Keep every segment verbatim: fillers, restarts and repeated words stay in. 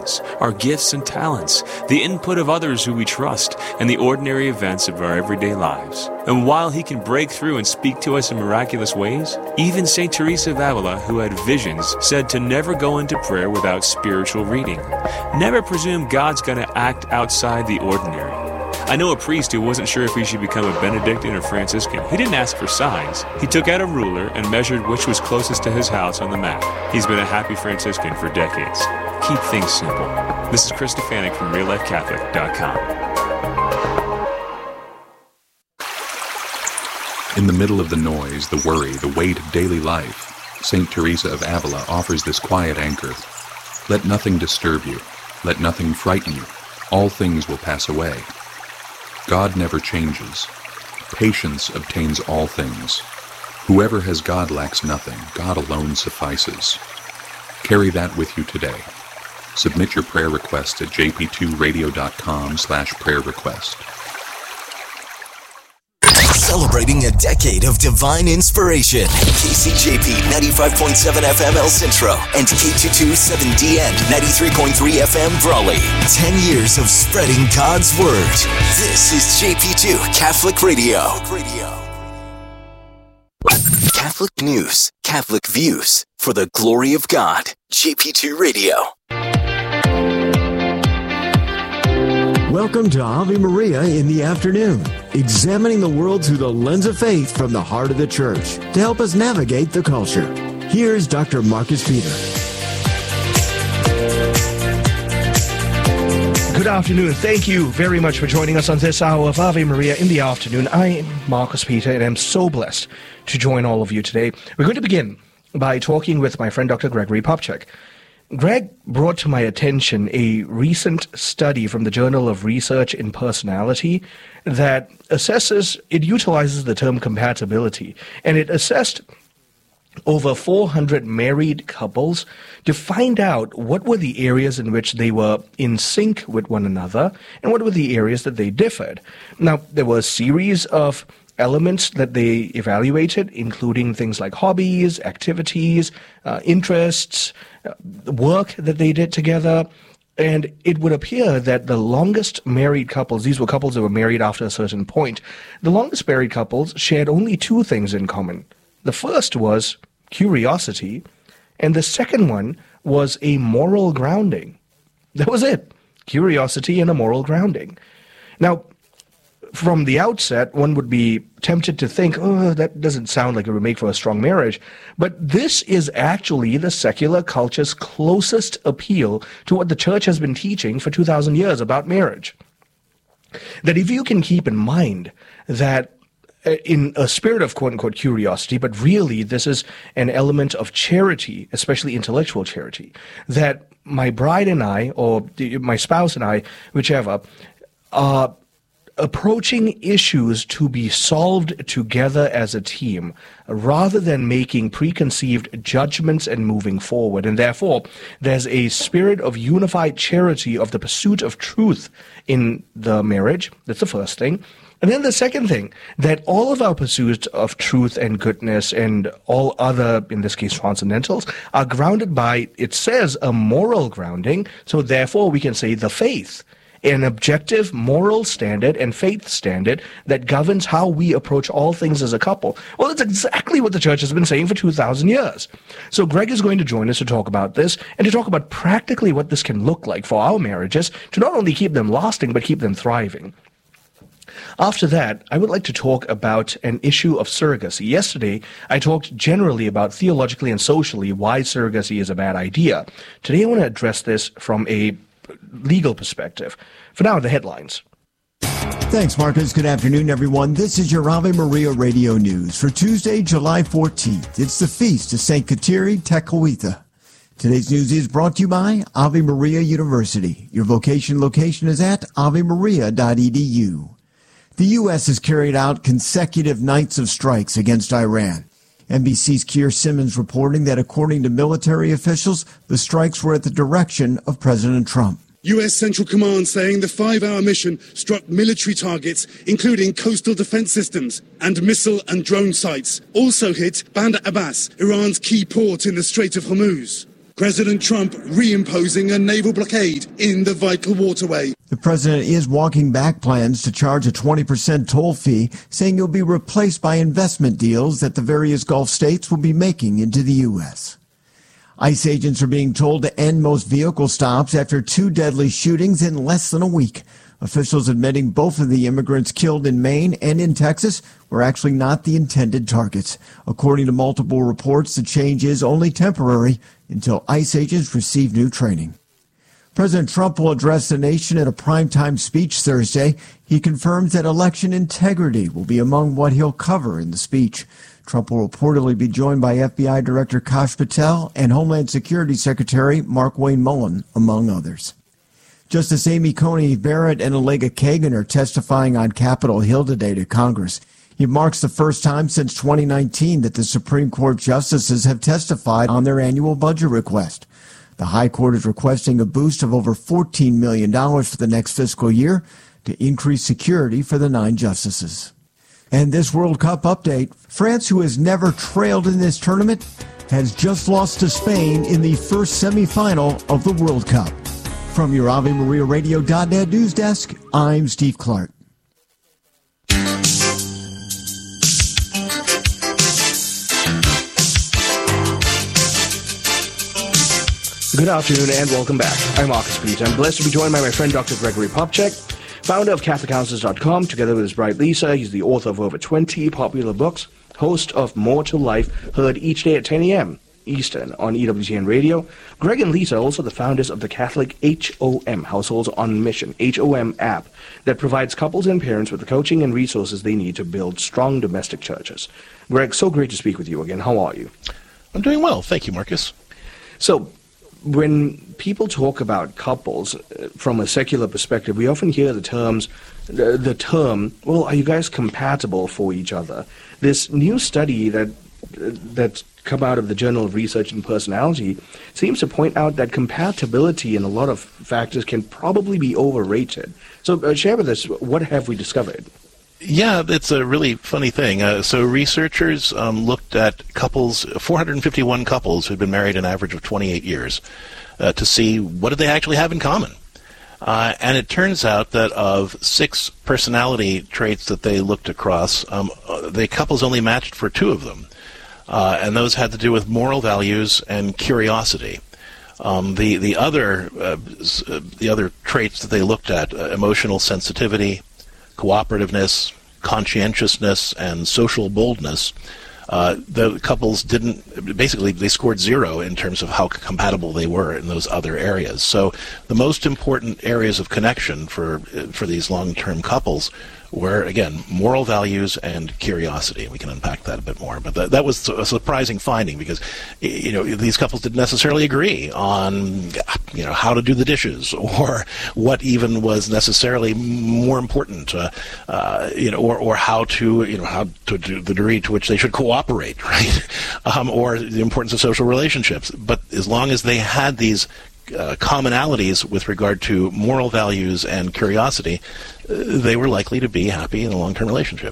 passions, our gifts and talents, the input of others who we trust, and the ordinary events of our everyday lives. And while he can break through and speak to us in miraculous ways, even Saint Teresa of Avila, who had visions, said to never go into prayer without spiritual reading. Never presume God's going to act outside the ordinary. I know a priest who wasn't sure if he should become a Benedictine or Franciscan. He didn't ask for signs. He took out a ruler and measured which was closest to his house on the map. He's been a happy Franciscan for decades. Keep things simple. This is Chris Stefanik from real life catholic dot com. In the middle of the noise, the worry, the weight of daily life, Saint Teresa of Avila offers this quiet anchor. Let nothing disturb you. Let nothing frighten you. All things will pass away. God never changes. Patience obtains all things. Whoever has God lacks nothing. God alone suffices. Carry that with you today. Submit your prayer request at j p two radio dot com slash prayer request. Celebrating a decade of divine inspiration. K C J P ninety-five point seven F M El Centro and K two twenty-seven D N ninety-three point three F M Brawley. Ten years of spreading God's Word. This is J P two Catholic Radio. Catholic news, Catholic views, for the glory of God. J P two Radio. Welcome to Ave Maria in the afternoon, examining the world through the lens of faith from the heart of the Church to help us navigate the culture. Here's Doctor Marcus Peter. Good afternoon. Thank you very much for joining us on this hour of Ave Maria in the afternoon. I am Marcus Peter, and I'm so blessed to join all of you today. We're going to begin by talking with my friend Doctor Gregory Popcak. Greg brought to my attention a recent study from the Journal of Research in Personality that assesses, it utilizes the term compatibility, and it assessed over four hundred married couples to find out what were the areas in which they were in sync with one another and what were the areas that they differed. Now, there were a series of elements that they evaluated, including things like hobbies, activities, uh, interests, uh, work that they did together. And it would appear that the longest married couples, these were couples that were married after a certain point, the longest married couples shared only two things in common. The first was curiosity, and the second one was a moral grounding. That was it. Curiosity and a moral grounding. Now, from the outset, one would be tempted to think, oh, that doesn't sound like it would make for a strong marriage. But this is actually the secular culture's closest appeal to what the church has been teaching for two thousand years about marriage. That if you can keep in mind that in a spirit of quote-unquote curiosity, but really this is an element of charity, especially intellectual charity, that my bride and I, or my spouse and I, whichever, are approaching issues to be solved together as a team, rather than making preconceived judgments and moving forward. And therefore, there's a spirit of unified charity of the pursuit of truth in the marriage. That's the first thing. And then the second thing, that all of our pursuits of truth and goodness and all other, in this case, transcendentals, are grounded by, it says, a moral grounding. So therefore, we can say the faith, an objective moral standard and faith standard that governs how we approach all things as a couple. Well, that's exactly what the church has been saying for two thousand years. So Greg is going to join us to talk about this and to talk about practically what this can look like for our marriages to not only keep them lasting, but keep them thriving. After that, I would like to talk about an issue of surrogacy. Yesterday, I talked generally about theologically and socially why surrogacy is a bad idea. Today, I want to address this from a legal perspective. For now, the headlines. Thanks, Marcus. Good afternoon, everyone. This is your Ave Maria Radio News for Tuesday, July fourteenth. It's the feast of Saint Kateri Tekakwitha. Today's news is brought to you by Ave Maria University. Your vocation location is at ave maria dot e d u. The U S has carried out consecutive nights of strikes against Iran. N B C's Keir Simmons reporting that according to military officials, the strikes were at the direction of President Trump. U S Central Command saying the five-hour mission struck military targets, including coastal defense systems and missile and drone sites. Also hit Bandar Abbas, Iran's key port in the Strait of Hormuz. President Trump reimposing a naval blockade in the vital waterway. The president is walking back plans to charge a twenty percent toll fee, saying it'll be replaced by investment deals that the various Gulf states will be making into the U S. ICE agents are being told to end most vehicle stops after two deadly shootings in less than a week. Officials admitting both of the immigrants killed in Maine and in Texas were actually not the intended targets. According to multiple reports, the change is only temporary until ICE agents receive new training. President Trump will address the nation in a primetime speech Thursday. He confirms that election integrity will be among what he'll cover in the speech. Trump will reportedly be joined by F B I Director Kash Patel and Homeland Security Secretary Mark Wayne Mullen, among others. Justice Amy Coney Barrett and Allegra Kagan are testifying on Capitol Hill today to Congress. It marks the first time since twenty nineteen that the Supreme Court justices have testified on their annual budget request. The High Court is requesting a boost of over fourteen million dollars for the next fiscal year to increase security for the nine justices. And this World Cup update, France, who has never trailed in this tournament, has just lost to Spain in the first semifinal of the World Cup. From your Ave Maria Radio dot net news desk, I'm Steve Clark. Good afternoon and welcome back. I'm Marcus Peter. I'm blessed to be joined by my friend Doctor Gregory Popcak, founder of Catholic Counselors dot com. Together with his bride Lisa, he's the author of over twenty popular books, host of More to Life, heard each day at ten a.m. Eastern on E W T N Radio. Greg and Lisa are also the founders of the Catholic H O M, Households on Mission, H O M app, that provides couples and parents with the coaching and resources they need to build strong domestic churches. Greg, so great to speak with you again. How are you? I'm doing well. Thank you, Marcus. So, when people talk about couples uh, from a secular perspective, we often hear the terms, uh, the term, well, are you guys compatible for each other? This new study that uh, that's come out of the Journal of Research and Personality seems to point out that compatibility in a lot of factors can probably be overrated. So uh, share with us, what have we discovered? Yeah, it's a really funny thing. Uh, so researchers um, looked at couples, four hundred fifty-one couples who'd been married an average of twenty-eight years, uh, to see what did they actually have in common. Uh, and it turns out that of six personality traits that they looked across, um, the couples only matched for two of them. Uh, and those had to do with moral values and curiosity. Um, the the other uh, the other traits that they looked at, uh, emotional sensitivity, cooperativeness, conscientiousness, and social boldness, uh, the couples didn't, basically they scored zero in terms of how compatible they were in those other areas. So the most important areas of connection for for these long-term couples were, again, moral values and curiosity. We can unpack that a bit more. But that, that was a surprising finding because, you know, these couples didn't necessarily agree on, you know, how to do the dishes or what even was necessarily more important, uh, uh, you know, or, or how to, you know, how to do the degree to which they should cooperate, right? Um, or the importance of social relationships. But as long as they had these Uh, commonalities with regard to moral values and curiosity, uh, they were likely to be happy in a long-term relationship.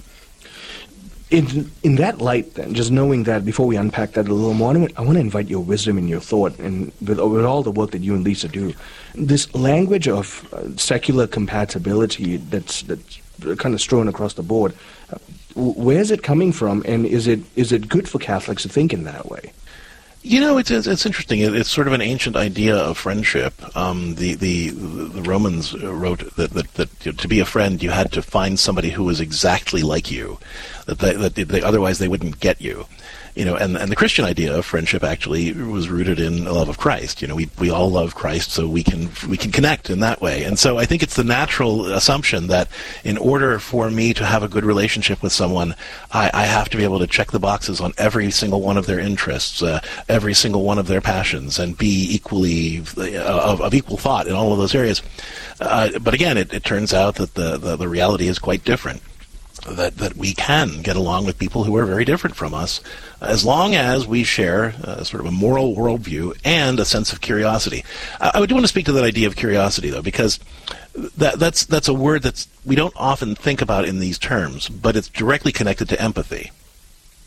In in that light, then, just knowing that, before we unpack that a little more, I want to invite your wisdom and your thought, and with, with all the work that you and Lisa do, this language of uh, secular compatibility that's that's kind of strewn across the board. Uh, where is it coming from, and is it is it good for Catholics to think in that way? You know, it's it's interesting. It's sort of an ancient idea of friendship. Um, the, the the Romans wrote that, that, that to be a friend, you had to find somebody who was exactly like you, that they, that they, otherwise they wouldn't get you. You know, and and the Christian idea of friendship actually was rooted in the love of Christ. You know, we we all love Christ, so we can we can connect in that way. And so I think it's the natural assumption that in order for me to have a good relationship with someone, I, I have to be able to check the boxes on every single one of their interests, uh, every single one of their passions, and be equally uh, of, of equal thought in all of those areas. Uh, but again, it, it turns out that the, the the reality is quite different. That, that we can get along with people who are very different from us, as long as we share uh, sort of a moral worldview and a sense of curiosity. I, I do want to speak to that idea of curiosity, though, because that, that's that's a word that's we don't often think about in these terms, but it's directly connected to empathy.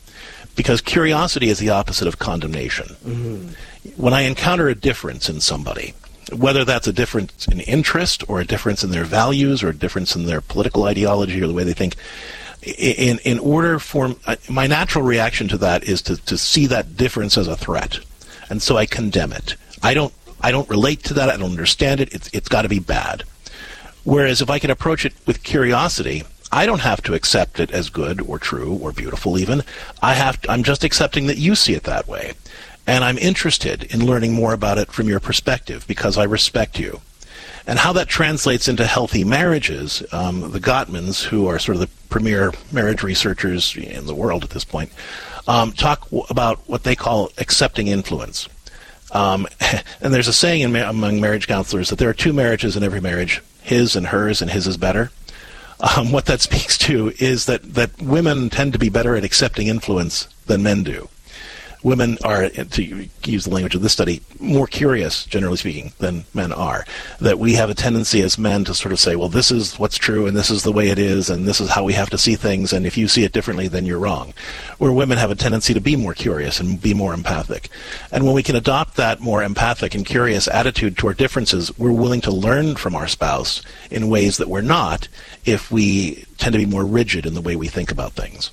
because curiosity is the opposite of condemnation. Mm-hmm. When I encounter a difference in somebody, whether that's a difference in interest or a difference in their values or a difference in their political ideology or the way they think, in in order for my natural reaction to that is to, to see that difference as a threat, and so I condemn it. I don't I don't relate to that. I don't understand it. It's it's got to be bad. Whereas if I can approach it with curiosity, I don't have to accept it as good or true or beautiful even. I have to, I'm just accepting that you see it that way. And I'm interested in learning more about it from your perspective because I respect you. And how that translates into healthy marriages, um, the Gottmans, who are sort of the premier marriage researchers in the world at this point, um, talk w- about what they call accepting influence. Um, and there's a saying in ma- among marriage counselors that there are two marriages in every marriage, his and hers, and his is better. Um, what that speaks to is that, that women tend to be better at accepting influence than men do. Women are, to use the language of this study, more curious, generally speaking, than men are. That we have a tendency as men to sort of say, well, this is what's true, and this is the way it is, and this is how we have to see things, and if you see it differently, then you're wrong. Where women have a tendency to be more curious and be more empathic. And when we can adopt that more empathic and curious attitude toward differences, we're willing to learn from our spouse in ways that we're not if we tend to be more rigid in the way we think about things.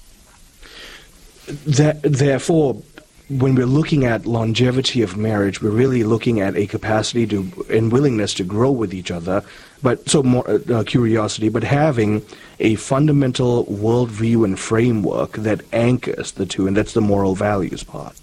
That, therefore, when we're looking at longevity of marriage, we're really looking at a capacity to and willingness to grow with each other, but so more uh, curiosity, but having a fundamental worldview and framework that anchors the two, and that's the moral values part.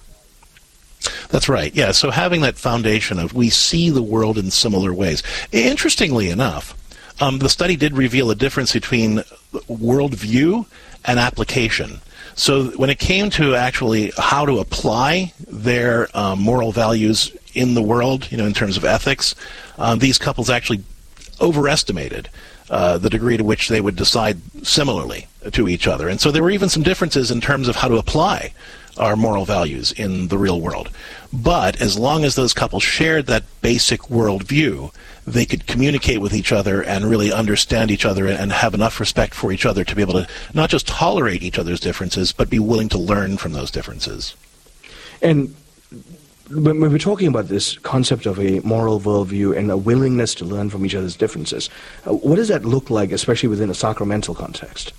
That's right, yeah. So having that foundation of we see the world in similar ways. Interestingly enough, um, the study did reveal a difference between worldview and application. So when it came to actually how to apply their um, moral values in the world, you know, in terms of ethics, um, these couples actually overestimated uh, the degree to which they would decide similarly to each other. And so there were even some differences in terms of how to apply our moral values in the real world. But as long as those couples shared that basic worldview, they could communicate with each other and really understand each other and have enough respect for each other to be able to not just tolerate each other's differences, but be willing to learn from those differences. And when we're talking about this concept of a moral worldview and a willingness to learn from each other's differences, uh, what does that look like, especially within a sacramental context?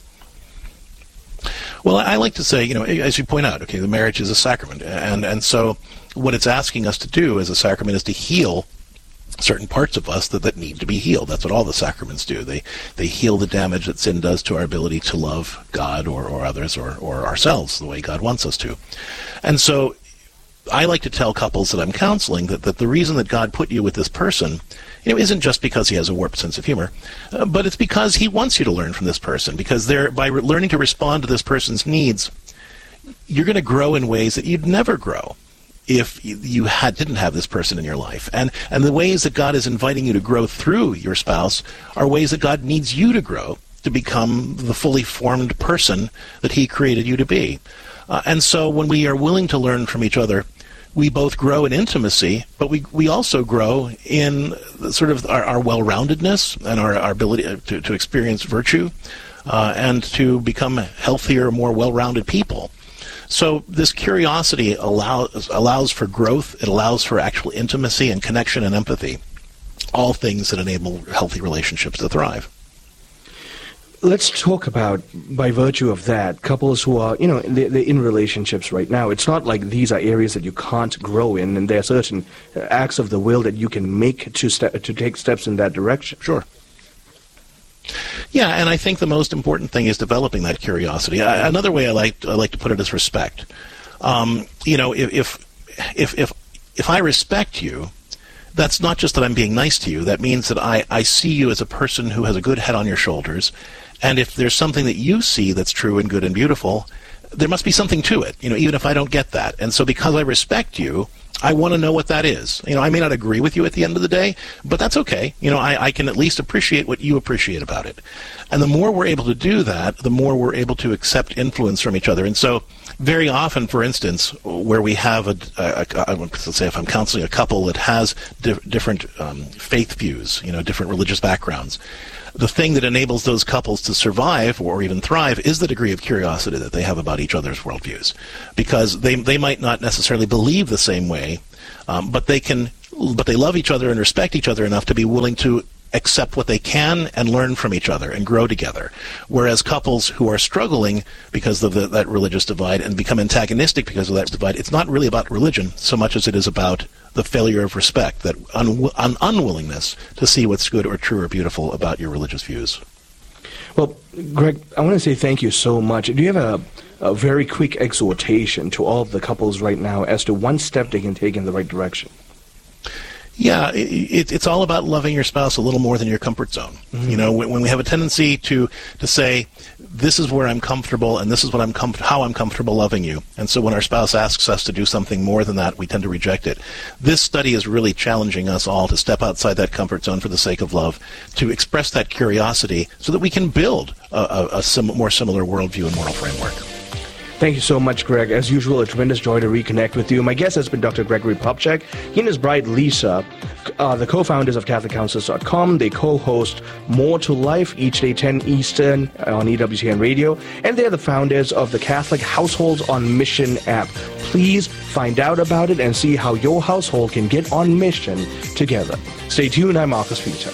Well, I like to say, you know, as you point out, okay, the marriage is a sacrament. And, and so what it's asking us to do as a sacrament is to heal certain parts of us that, that need to be healed. That's what all the sacraments do. They they heal the damage that sin does to our ability to love God or, or others or, or ourselves the way God wants us to. And so I like to tell couples that I'm counseling that, that the reason that God put you with this person, you know, isn't just because he has a warped sense of humor, uh, but it's because he wants you to learn from this person, because they're, by re- learning to respond to this person's needs, you're going to grow in ways that you'd never grow if you had didn't have this person in your life. And and the ways that God is inviting you to grow through your spouse are ways that God needs you to grow to become the fully formed person that he created you to be. Uh, and so when we are willing to learn from each other, we both grow in intimacy, but we we also grow in sort of our, our well-roundedness and our, our ability to, to experience virtue uh, and to become healthier, more well-rounded people. So this curiosity allows allows for growth. It allows for actual intimacy and connection and empathy, all things that enable healthy relationships to thrive. Let's talk about, by virtue of that, couples who are, you know, they're, they're in relationships right now. It's not like these are areas that you can't grow in, and there are certain acts of the will that you can make to ste- to take steps in that direction. Sure. Yeah, and I think the most important thing is developing that curiosity. I, another way I like I like to put it is respect. Um, you know, if, if if if if I respect you, that's not just that I'm being nice to you. That means that I, I see you as a person who has a good head on your shoulders. And if there's something that you see that's true and good and beautiful, there must be something to it, you know, even if I don't get that. And so because I respect you, I want to know what that is. You know, I may not agree with you at the end of the day, but that's okay. You know, I, I can at least appreciate what you appreciate about it. And the more we're able to do that, the more we're able to accept influence from each other. And so very often, for instance, where we have a, a, a let's say if I'm counseling a couple that has di- different um, faith views, you know, different religious backgrounds, the thing that enables those couples to survive or even thrive is the degree of curiosity that they have about each other's worldviews, because they they might not necessarily believe the same way, um, but they can, but they love each other and respect each other enough to be willing to accept what they can and learn from each other and grow together. Whereas couples who are struggling because of the, that religious divide and become antagonistic because of that divide, it's not really about religion so much as it is about the failure of respect, that un- un- unwillingness to see what's good or true or beautiful about your religious views. Well, Greg, I want to say thank you so much. Do you have a, a very quick exhortation to all of the couples right now as to one step they can take in the right direction? Yeah, it, it's all about loving your spouse a little more than your comfort zone. Mm-hmm. You know, when, when we have a tendency to to say, this is where I'm comfortable and this is what I'm com- how I'm comfortable loving you. And so when our spouse asks us to do something more than that, we tend to reject it. This study is really challenging us all to step outside that comfort zone for the sake of love, to express that curiosity so that we can build a, a, a sim- more similar worldview and moral framework. Thank you so much, Greg. As usual, a tremendous joy to reconnect with you. My guest has been Doctor Gregory Popcak. He and his bride, Lisa, are the co-founders of Catholic Counselors dot com. They co-host More to Life each day, ten Eastern on E W T N Radio. And they're the founders of the Catholic Households on Mission app. Please find out about it and see how your household can get on mission together. Stay tuned. I'm Marcus Peter.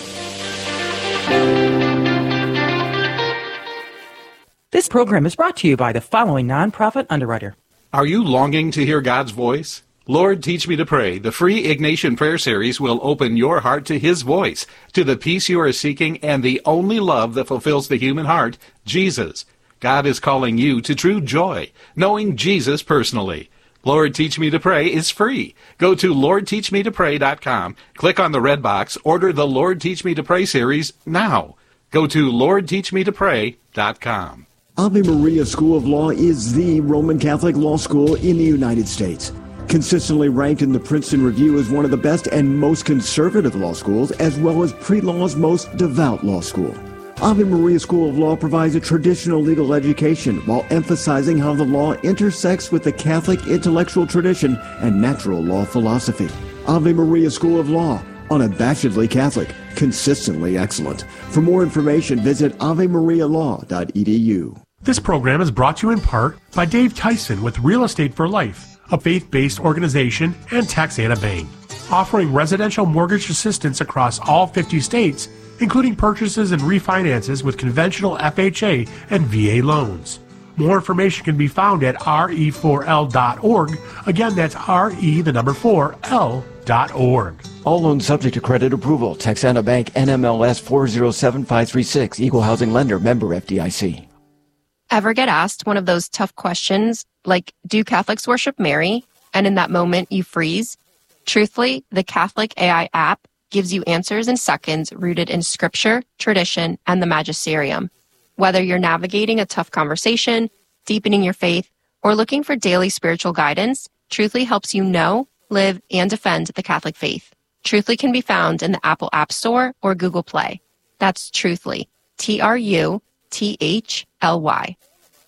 This program is brought to you by the following nonprofit underwriter. Are you longing to hear God's voice? Lord, Teach Me to Pray, the free Ignatian Prayer Series will open your heart to His voice, to the peace you are seeking, and the only love that fulfills the human heart, Jesus. God is calling you to true joy, knowing Jesus personally. Lord, Teach Me to Pray is free. Go to Lord Teach Me to Pray dot com, click on the red box, order the Lord Teach Me to Pray series now. Go to Lord Teach Me to Pray dot com. Ave Maria School of Law is the Roman Catholic law school in the United States. Consistently ranked in the Princeton Review as one of the best and most conservative law schools, as well as pre-law's most devout law school. Ave Maria School of Law provides a traditional legal education while emphasizing how the law intersects with the Catholic intellectual tradition and natural law philosophy. Ave Maria School of Law, unabashedly Catholic, consistently excellent. For more information, visit ave maria law dot e d u. This program is brought to you in part by Dave Tyson with Real Estate for Life, a faith-based organization, and Texana Bank, offering residential mortgage assistance across all fifty states, including purchases and refinances with conventional F H A and V A loans. More information can be found at R E four L dot org. Again, that's R E, the number four, L dot org. All loans subject to credit approval. Texana Bank, N M L S four zero seven five three six. Equal housing lender. Member F D I C. Ever get asked one of those tough questions like, do Catholics worship Mary? And in that moment, you freeze? Truthfully, the Catholic A I app gives you answers in seconds rooted in scripture, tradition, and the magisterium. Whether you're navigating a tough conversation, deepening your faith, or looking for daily spiritual guidance, Truthfully helps you know, live, and defend the Catholic faith. Truthfully can be found in the Apple App Store or Google Play. That's Truthfully, T R U T H L Y.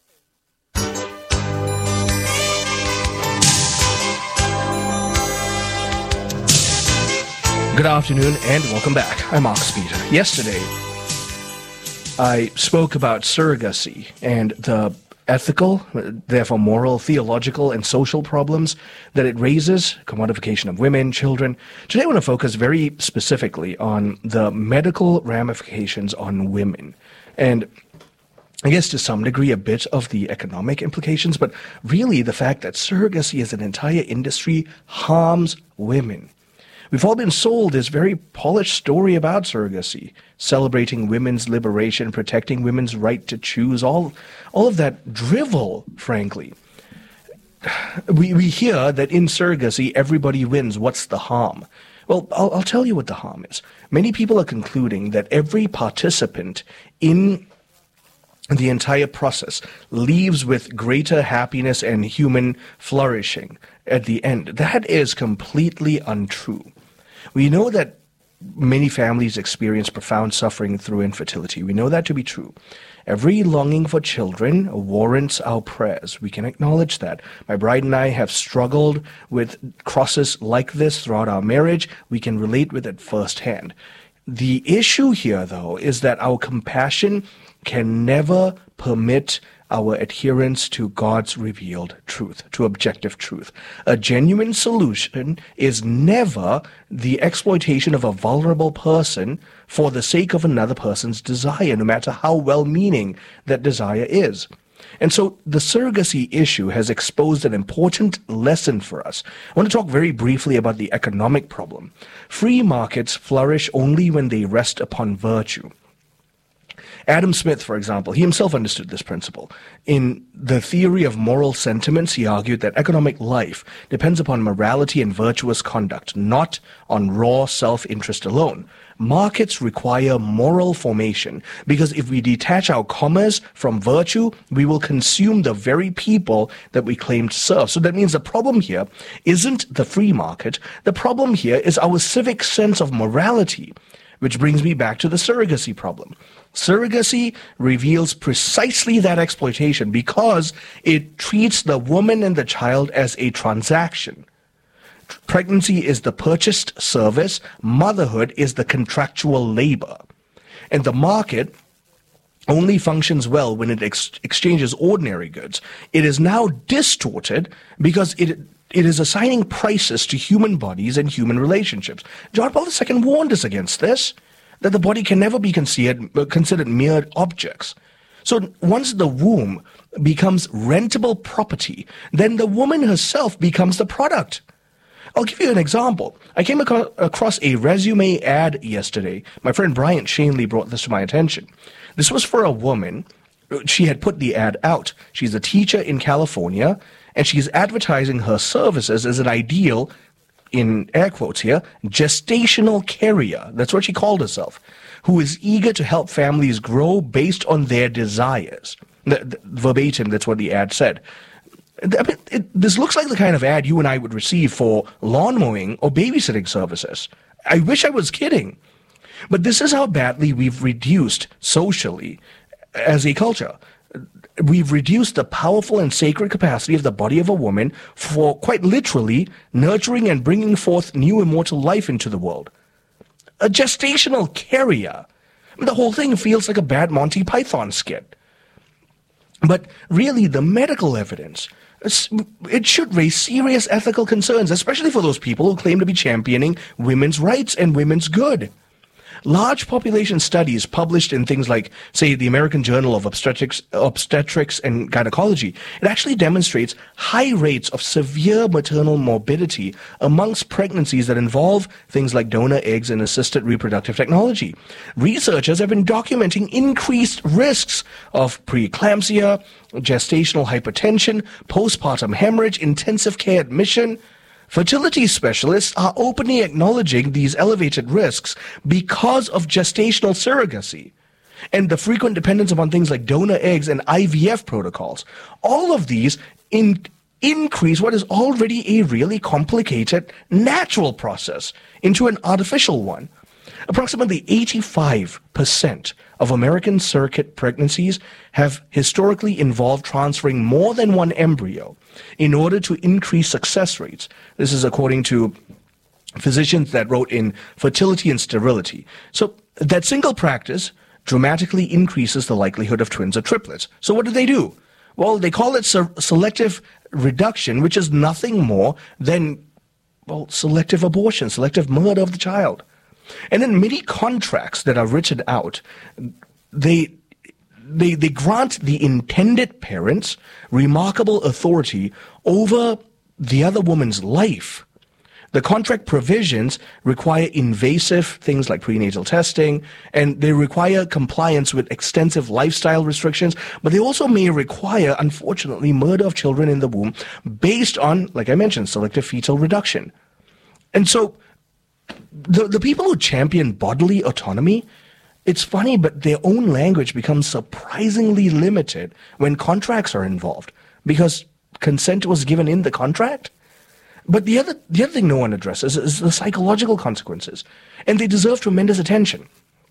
Good afternoon and welcome back. I'm Marcus Peter. Yesterday, I spoke about surrogacy and the ethical, therefore moral, theological, and social problems that it raises, commodification of women, children. Today I want to focus very specifically on the medical ramifications on women. And I guess to some degree a bit of the economic implications, but really the fact that surrogacy as an entire industry harms women. We've all been sold this very polished story about surrogacy, celebrating women's liberation, protecting women's right to choose, all, all of that drivel, frankly. We, we hear that in surrogacy, everybody wins. What's the harm? Well, I'll, I'll tell you what the harm is. Many people are concluding that every participant in the entire process leaves with greater happiness and human flourishing at the end. That is completely untrue. We know that many families experience profound suffering through infertility. We know that to be true. Every longing for children warrants our prayers. We can acknowledge that. My bride and I have struggled with crosses like this throughout our marriage. We can relate with it firsthand. The issue here, though, is that our compassion can never permit our adherence to God's revealed truth, to objective truth. A genuine solution is never the exploitation of a vulnerable person for the sake of another person's desire, no matter how well-meaning that desire is. And so the surrogacy issue has exposed an important lesson for us. I want to talk very briefly about the economic problem. Free markets flourish only when they rest upon virtue. Adam Smith, for example, he himself understood this principle. In The Theory of Moral Sentiments, he argued that economic life depends upon morality and virtuous conduct, not on raw self-interest alone. Markets require moral formation, because if we detach our commerce from virtue, we will consume the very people that we claim to serve. So that means the problem here isn't the free market. The problem here is our civic sense of morality, which brings me back to the surrogacy problem. Surrogacy reveals precisely that exploitation because it treats the woman and the child as a transaction. Pregnancy is the purchased service, motherhood is the contractual labor. And the market only functions well when it ex- exchanges ordinary goods. It is now distorted because it it is assigning prices to human bodies and human relationships. John Paul the Second warned us against this, that the body can never be considered, considered mere objects. So once the womb becomes rentable property, then the woman herself becomes the product. I'll give you an example. I came ac- across a resume ad yesterday. My friend Bryant Shanley brought this to my attention. This was for a woman. She had put the ad out. She's a teacher in California, and she's advertising her services as an ideal, in air quotes here, gestational carrier. That's what she called herself, who is eager to help families grow based on their desires. The, the, verbatim, that's what the ad said. I mean, it, this looks like the kind of ad you and I would receive for lawn mowing or babysitting services. I wish I was kidding. But this is how badly we've reduced socially as a culture. We've reduced the powerful and sacred capacity of the body of a woman for, quite literally, nurturing and bringing forth new immortal life into the world. A gestational carrier. I mean, the whole thing feels like a bad Monty Python skit. But really, the medical evidence, it should raise serious ethical concerns, especially for those people who claim to be championing women's rights and women's good. Large population studies published in things like, say, the American Journal of Obstetrics, Obstetrics and Gynecology, it actually demonstrates high rates of severe maternal morbidity amongst pregnancies that involve things like donor eggs and assisted reproductive technology. Researchers have been documenting increased risks of preeclampsia, gestational hypertension, postpartum hemorrhage, intensive care admission. Fertility specialists are openly acknowledging these elevated risks because of gestational surrogacy and the frequent dependence upon things like donor eggs and I V F protocols. All of these in, increase what is already a really complicated natural process into an artificial one. Approximately eighty-five percent of American surrogate pregnancies have historically involved transferring more than one embryo in order to increase success rates. This is according to physicians that wrote in Fertility and Sterility. So that single practice dramatically increases the likelihood of twins or triplets. So what do they do? Well, they call it se- selective reduction, which is nothing more than, well, selective abortion, selective murder of the child. And in many contracts that are written out, they They, they grant the intended parents remarkable authority over the other woman's life. The contract provisions require invasive things like prenatal testing, and they require compliance with extensive lifestyle restrictions, but they also may require, unfortunately, murder of children in the womb based on, like I mentioned, selective fetal reduction. And so the, the people who champion bodily autonomy, it's funny, but their own language becomes surprisingly limited when contracts are involved, because consent was given in the contract. But the other, the other thing no one addresses is the psychological consequences, and they deserve tremendous attention.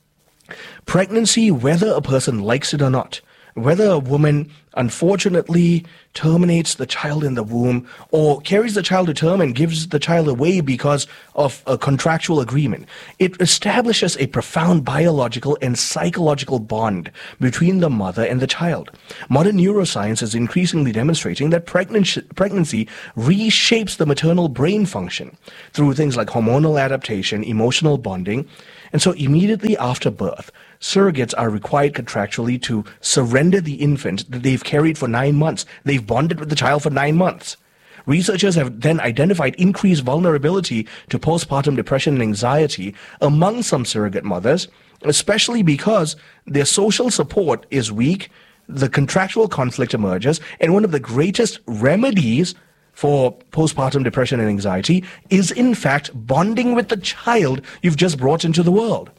Pregnancy, whether a person likes it or not, whether a woman unfortunately terminates the child in the womb or carries the child to term and gives the child away because of a contractual agreement, it establishes a profound biological and psychological bond between the mother and the child. Modern neuroscience is increasingly demonstrating that pregnancy, pregnancy reshapes the maternal brain function through things like hormonal adaptation, emotional bonding, and so immediately after birth, surrogates are required contractually to surrender the infant that they've carried for nine months. They've bonded with the child for nine months. Researchers have then identified increased vulnerability to postpartum depression and anxiety among some surrogate mothers, especially because their social support is weak, the contractual conflict emerges, and one of the greatest remedies for postpartum depression and anxiety is, in fact, bonding with the child you've just brought into the world.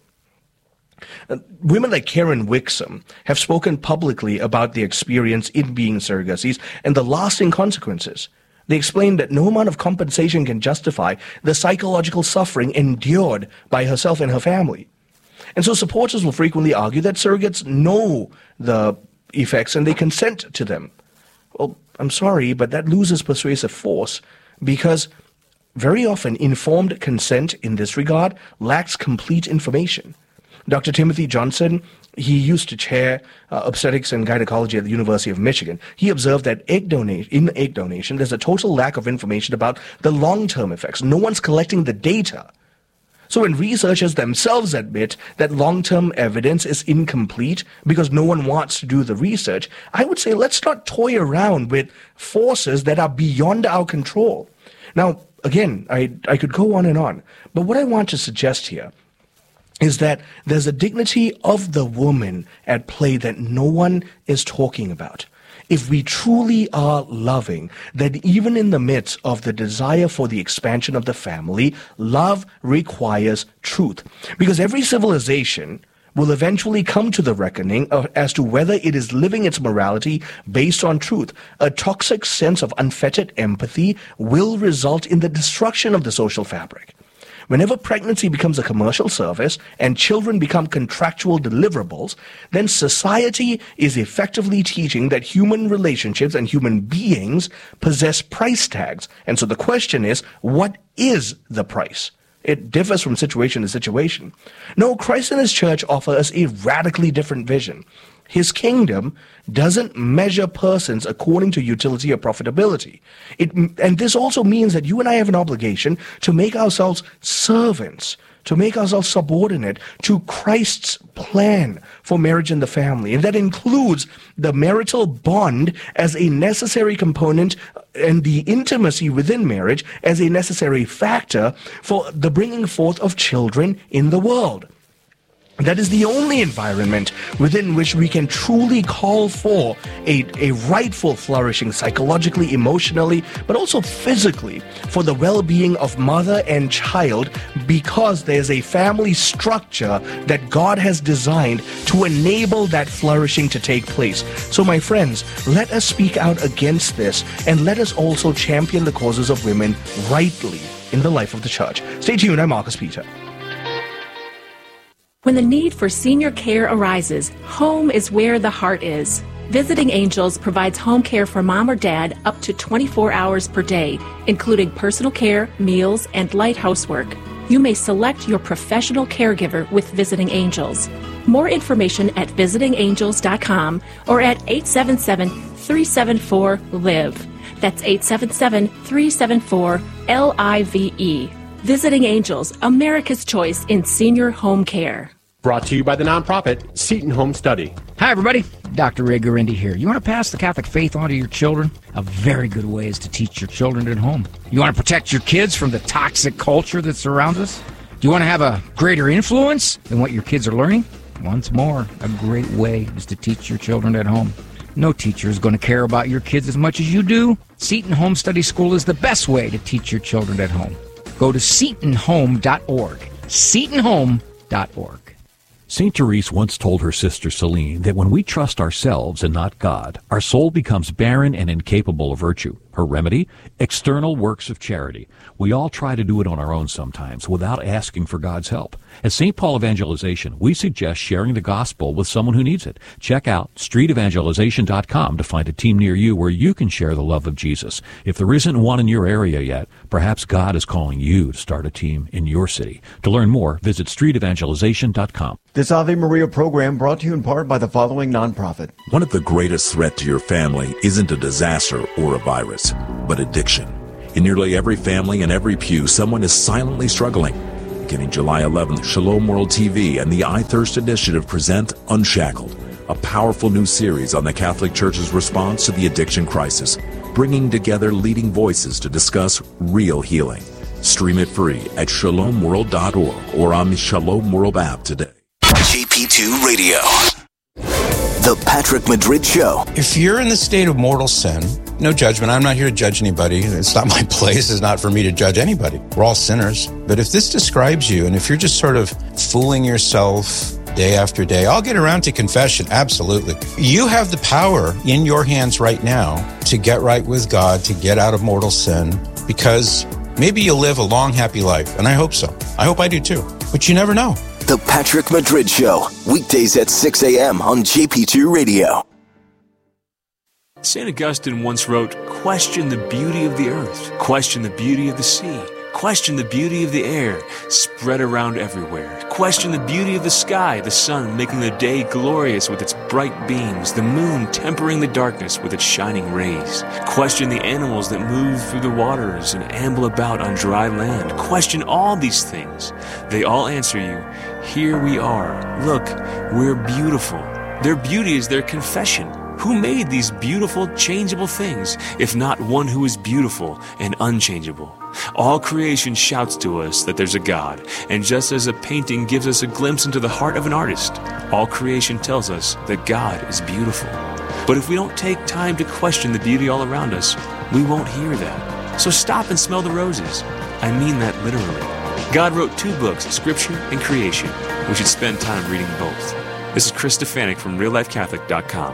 Uh, women like Karen Wixom have spoken publicly about their experience in being surrogacies and the lasting consequences. They explained that no amount of compensation can justify the psychological suffering endured by herself and her family. And so supporters will frequently argue that surrogates know the effects and they consent to them. Well, I'm sorry, but that loses persuasive force because very often informed consent in this regard lacks complete information. Doctor Timothy Johnson, he used to chair uh, obstetrics and gynecology at the University of Michigan. He observed that egg donation, in egg donation, there's a total lack of information about the long-term effects. No one's collecting the data. So when researchers themselves admit that long-term evidence is incomplete because no one wants to do the research, I would say let's not toy around with forces that are beyond our control. Now, again, I, I could go on and on, but what I want to suggest here is that there's a dignity of the woman at play that no one is talking about. If we truly are loving, then even in the midst of the desire for the expansion of the family, love requires truth. Because every civilization will eventually come to the reckoning of, as to whether it is living its morality based on truth. A toxic sense of unfettered empathy will result in the destruction of the social fabric. Whenever pregnancy becomes a commercial service and children become contractual deliverables, then society is effectively teaching that human relationships and human beings possess price tags. And so the question is, what is the price? It differs from situation to situation. No, Christ and his church offer us a radically different vision. His kingdom doesn't measure persons according to utility or profitability. It, and this also means that you and I have an obligation to make ourselves servants, to make ourselves subordinate to Christ's plan for marriage and the family. And that includes the marital bond as a necessary component and the intimacy within marriage as a necessary factor for the bringing forth of children in the world. That is the only environment within which we can truly call for a, a rightful flourishing psychologically, emotionally, but also physically for the well-being of mother and child, because there's a family structure that God has designed to enable that flourishing to take place. So my friends, let us speak out against this, and let us also champion the causes of women rightly in the life of the church. Stay tuned, I'm Marcus Peter. When the need for senior care arises, home is where the heart is. Visiting Angels provides home care for mom or dad up to twenty-four hours per day, including personal care, meals, and light housework. You may select your professional caregiver with Visiting Angels. More information at visiting angels dot com or at eight seven seven, three seven four, L I V E. That's eight seven seven, three seven four, L I V E. Visiting Angels, America's choice in senior home care. Brought to you by the nonprofit Seton Home Study. Hi, everybody. Doctor Ray Guarendi here. You want to pass the Catholic faith on to your children? A very good way is to teach your children at home. You want to protect your kids from the toxic culture that surrounds us? Do you want to have a greater influence than what your kids are learning? Once more, a great way is to teach your children at home. No teacher is going to care about your kids as much as you do. Seton Home Study School is the best way to teach your children at home. Go to seton home dot org. seton home dot org. Saint Therese once told her sister Celine that when we trust ourselves and not God, our soul becomes barren and incapable of virtue. Her remedy? External works of charity. We all try to do it on our own sometimes without asking for God's help. At Saint Paul Evangelization, we suggest sharing the gospel with someone who needs it. Check out street evangelization dot com to find a team near you where you can share the love of Jesus. If there isn't one in your area yet, perhaps God is calling you to start a team in your city. To learn more, visit street evangelization dot com. This Ave Maria program brought to you in part by the following nonprofit. One of the greatest threats to your family isn't a disaster or a virus, but addiction. In nearly every family and every pew, someone is silently struggling. Beginning July eleventh, Shalom World T V and the I Thirst Initiative present Unshackled, a powerful new series on the Catholic Church's response to the addiction crisis, bringing together leading voices to discuss real healing. Stream it free at shalom world dot org or on the Shalom World app today. J P two Radio. The Patrick Madrid Show. If you're in the state of mortal sin, no judgment. I'm not here to judge anybody. It's not my place. It's not for me to judge anybody. We're all sinners. But if this describes you, and if you're just sort of fooling yourself day after day, I'll get around to confession. Absolutely. You have the power in your hands right now to get right with God, to get out of mortal sin, because maybe you'll live a long, happy life. And I hope so. I hope I do too. But you never know. The Patrick Madrid Show. Weekdays at six a.m. on J P two Radio. Saint Augustine once wrote, "Question the beauty of the earth, question the beauty of the sea, question the beauty of the air, spread around everywhere. Question the beauty of the sky, the sun making the day glorious with its bright beams, the moon tempering the darkness with its shining rays. Question the animals that move through the waters and amble about on dry land. Question all these things. They all answer you, here we are. Look, we're beautiful. Their beauty is their confession. Who made these beautiful, changeable things, if not one who is beautiful and unchangeable? All creation shouts to us that there's a God, and just as a painting gives us a glimpse into the heart of an artist, all creation tells us that God is beautiful. But if we don't take time to question the beauty all around us, we won't hear that. So stop and smell the roses. I mean that literally. God wrote two books, Scripture and Creation. We should spend time reading both. This is Chris Stefanik from real life catholic dot com.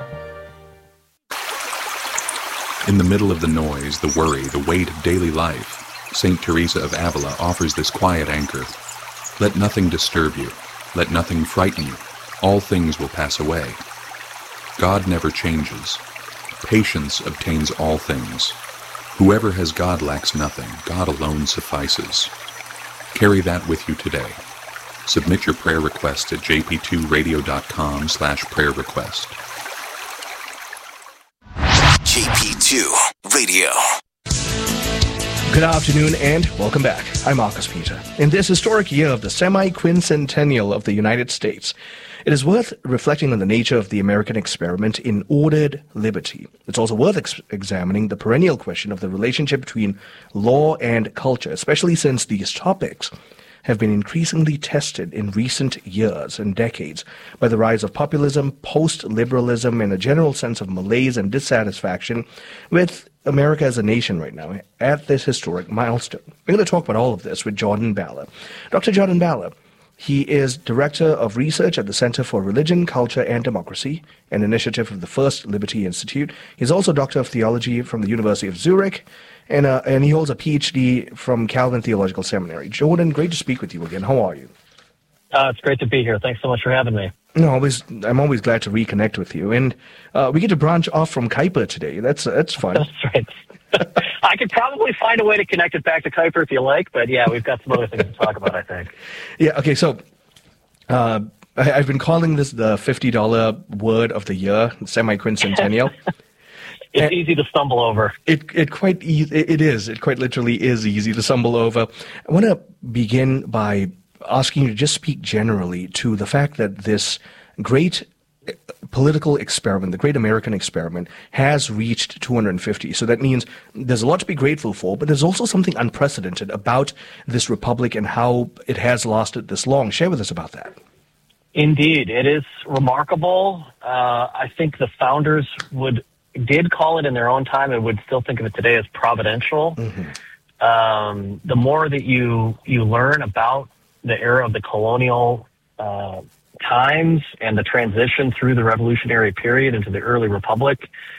In the middle of the noise, the worry, the weight of daily life, Saint Teresa of Avila offers this quiet anchor. Let nothing disturb you. Let nothing frighten you. All things will pass away. God never changes. Patience obtains all things. Whoever has God lacks nothing. God alone suffices. Carry that with you today. Submit your prayer request at j p two radio dot com slash prayer request. J P two Radio. Good afternoon and welcome back. I'm Marcus Peter. In this historic year of the semi-quincentennial of the United States, it is worth reflecting on the nature of the American experiment in ordered liberty. It's also worth ex- examining the perennial question of the relationship between law and culture, especially since these topics have been increasingly tested in recent years and decades by the rise of populism, post-liberalism, and a general sense of malaise and dissatisfaction with America as a nation right now at this historic milestone. We're going to talk about all of this with Jordan Balla. Doctor Jordan Balla, he is Director of Research at the Center for Religion, Culture, and Democracy, an initiative of the First Liberty Institute. He's also Doctor of Theology from the University of Zurich, and uh, and he holds a P H D from Calvin Theological Seminary. Jordan, great to speak with you again. How are you? Uh, it's great to be here. Thanks so much for having me. No, always, I'm always glad to reconnect with you. And uh, we get to branch off from Kuiper today. That's that's fun. That's right. I could probably find a way to connect it back to Kuiper if you like, but yeah, we've got some other things to talk about, I think. Yeah, okay, so uh, I, I've been calling this the fifty dollar word of the year, semi-quincentennial. It's and easy to stumble over. It it quite e- it is. It quite literally is easy to stumble over. I want to begin by asking you to just speak generally to the fact that this great political experiment, the great American experiment, has reached two hundred fifty. So that means there's a lot to be grateful for, but there's also something unprecedented about this republic and how it has lasted this long. Share with us about that. Indeed. It is remarkable. Uh, I think the founders would did call it in their own time and would still think of it today as providential. Mm-hmm. Um, the more that you you learn about the era of the colonial uh, times and the transition through the revolutionary period into the early republic,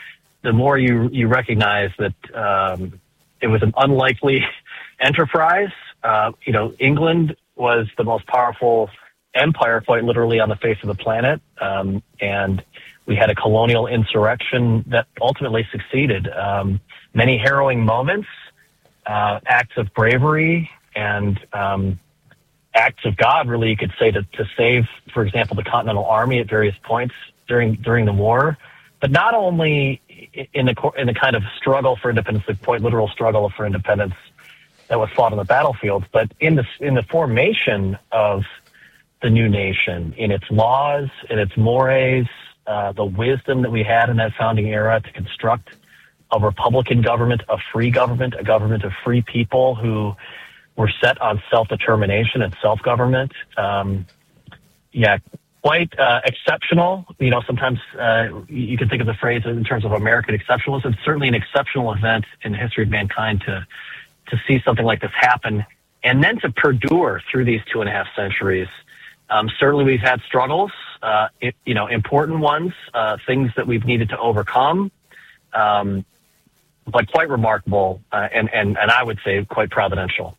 the more you you recognize that um, it was an unlikely enterprise. Uh, you know, England was the most powerful empire, quite literally, on the face of the planet, um, and we had a colonial insurrection that ultimately succeeded. Um, many harrowing moments, uh, acts of bravery, and um, acts of God, really, you could say, to, to save, for example, the Continental Army at various points during during the war. But not only in the in the kind of struggle for independence, the quite literal struggle for independence that was fought on the battlefield, but in the in the formation of the new nation, in its laws, in its mores, uh, the wisdom that we had in that founding era to construct a republican government, a free government, a government of free people who were set on self-determination and self-government. Um, yeah, quite uh, exceptional. You know, sometimes uh, you can think of the phrase in terms of American exceptionalism. It's certainly an exceptional event in the history of mankind to to see something like this happen, and then to perdure through these two and a half centuries. Um, certainly, we've had struggles, uh, it, you know, important ones, uh, things that we've needed to overcome, um, but quite remarkable, uh, and, and, and I would say quite providential.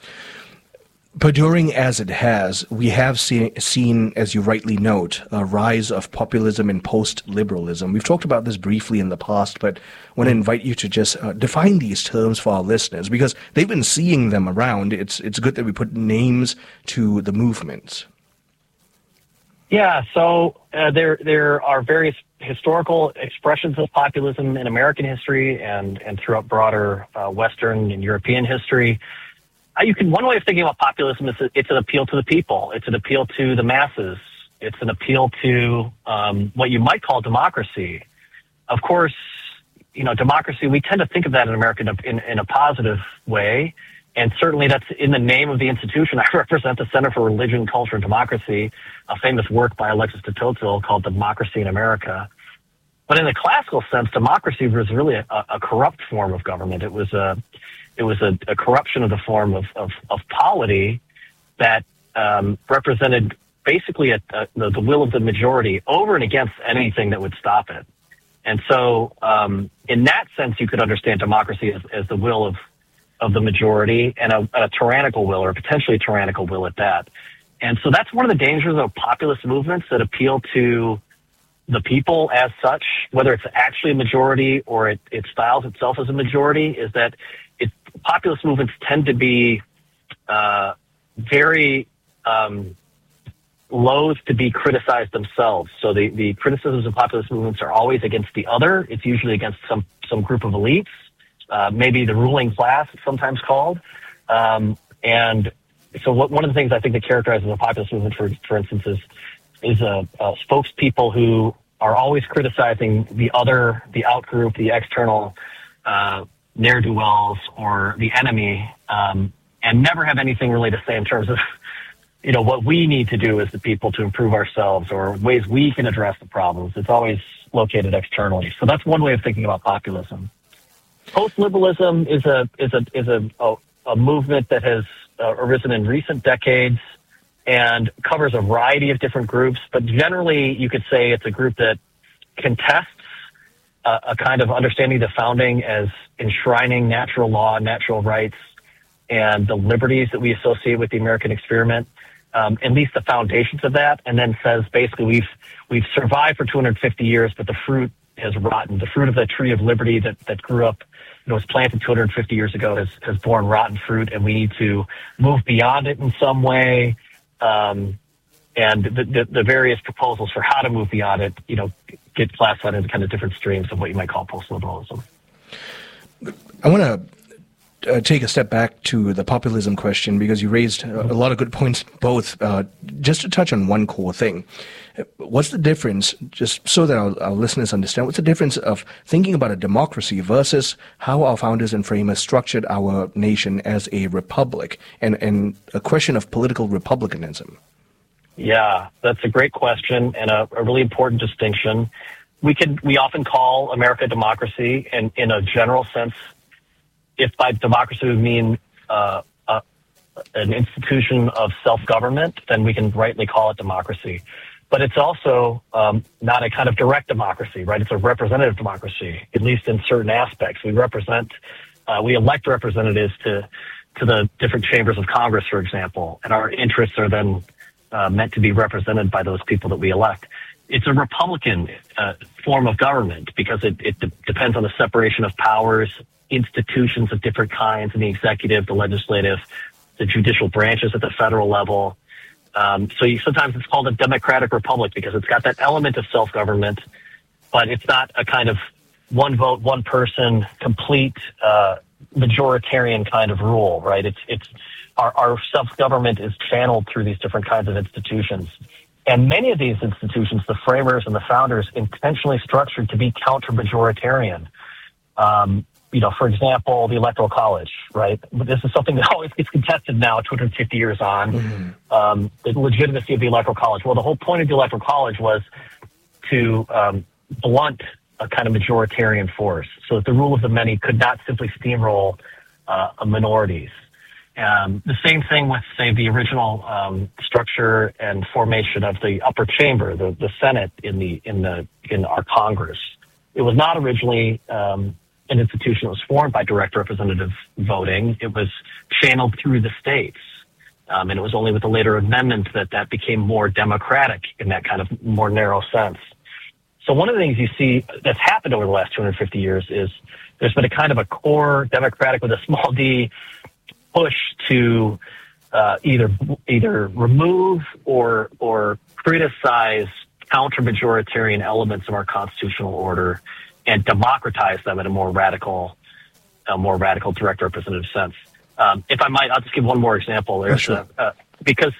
Perduring as it has, we have seen, seen, as you rightly note, a rise of populism and post-liberalism. We've talked about this briefly in the past, but I want to invite you to just uh, define these terms for our listeners, because they've been seeing them around. It's it's good that we put names to the movements. Yeah, so uh, there there are various historical expressions of populism in American history and, and throughout broader uh, Western and European history. Uh, you can one way of thinking about populism is that it's an appeal to the people. It's an appeal to the masses. It's an appeal to um, what you might call democracy. Of course, you know, democracy, we tend to think of that in America in, in a positive way. And certainly that's in the name of the institution. I represent the Center for Religion, Culture, and Democracy, a famous work by Alexis de Tocqueville called Democracy in America. But in the classical sense, democracy was really a, a corrupt form of government. It was a it was a, a corruption of the form of, of, of polity that um, represented basically a, a, the will of the majority over and against anything that would stop it. And so um, in that sense, you could understand democracy as, as the will of of the majority and a, a tyrannical will, or potentially a tyrannical will at that. And so that's one of the dangers of populist movements that appeal to the people as such, whether it's actually a majority or it, it styles itself as a majority, is that it, populist movements tend to be uh, very um, loath to be criticized themselves. So the, the criticisms of populist movements are always against the other. It's usually against some, some group of elites. Uh, maybe the ruling class, it's sometimes called. Um, and so what, one of the things I think that characterizes a populist movement, for, for instance, is, is a, a spokespeople who are always criticizing the other, the outgroup, the external uh, ne'er-do-wells or the enemy, um, and never have anything really to say in terms of, you know, what we need to do as the people to improve ourselves or ways we can address the problems. It's always located externally. So that's one way of thinking about populism. Post-liberalism is a is a is a, a, a movement that has uh, arisen in recent decades and covers a variety of different groups. But generally, you could say it's a group that contests uh, a kind of understanding of the founding as enshrining natural law, natural rights, and the liberties that we associate with the American experiment, um, at least the foundations of that, and then says basically we've we've survived for two hundred fifty years, but the fruit has rotten. The fruit of the tree of liberty that, that grew up, you know, was planted two hundred fifty years ago has, has borne rotten fruit, and we need to move beyond it in some way. Um, and the, the, the various proposals for how to move beyond it, you know, get classified into kind of different streams of what you might call post-liberalism. I want to Uh, take a step back to the populism question, because you raised a, a lot of good points, both. Uh, just to touch on one core thing. What's the difference, just so that our, our listeners understand, what's the difference of thinking about a democracy versus how our founders and framers structured our nation as a republic, and, and a question of political republicanism? Yeah, that's a great question and a, a really important distinction. We can, we often call America a democracy, and in a general sense, if by democracy we mean uh, uh, an institution of self-government, then we can rightly call it democracy. but it's also um, not a kind of direct democracy, right? It's a representative democracy, at least in certain aspects. We represent, uh, we elect representatives to to the different chambers of Congress, for example, and our interests are then uh, meant to be represented by those people that we elect. It's a Republican uh, form of government because it, it de- depends on the separation of powers, institutions of different kinds in the executive, the legislative, the judicial branches at the federal level. Um, so you, sometimes it's called a democratic republic because it's got that element of self-government, but it's not a kind of one vote, one person, complete uh, majoritarian kind of rule, right? It's it's our, our self-government is channeled through these different kinds of institutions. And many of these institutions, the framers and the founders, intentionally structured to be counter-majoritarian. Um, you know, for example, the Electoral College, right? This is something that always gets contested now, two hundred fifty years on, mm-hmm. um, the legitimacy of the Electoral College. Well, the whole point of the Electoral College was to um, blunt a kind of majoritarian force so that the rule of the many could not simply steamroll uh, minorities. Um, the same thing with, say, the original um, structure and formation of the upper chamber, the, the Senate in the in the in our Congress. It was not originally um, an institution that was formed by direct representative voting. It was channeled through the states, um, and it was only with the later amendments that that became more democratic in that kind of more narrow sense. So one of the things you see that's happened over the last two hundred fifty years is there's been a kind of a core democratic with a small d push to uh, either either remove or or criticize counter-majoritarian elements of our constitutional order and democratize them in a more radical, a more radical direct representative sense. Um, if I might, I'll just give one more example. There's, sure. uh, uh, because